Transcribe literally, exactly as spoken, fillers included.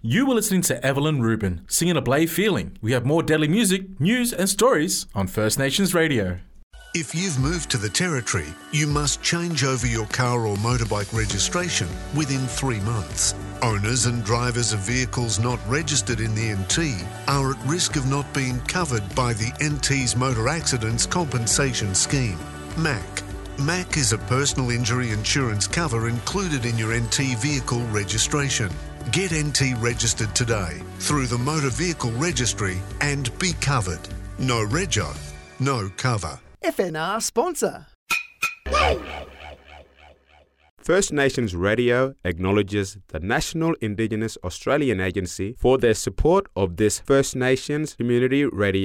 You were listening to Evelyn Rubin, singing a Blay Feeling. We have more deadly music, news and stories on First Nations Radio. If you've moved to the Territory, you must change over your car or motorbike registration within three months. Owners and drivers of vehicles not registered in the N T are at risk of not being covered by the N T's Motor Accidents Compensation Scheme, M A C. M A C is a personal injury insurance cover included in your N T vehicle registration. Get N T registered today through the Motor Vehicle Registry and be covered. No rego, no cover. F N R sponsor. First Nations Radio acknowledges the National Indigenous Australian Agency for their support of this First Nations Community Radio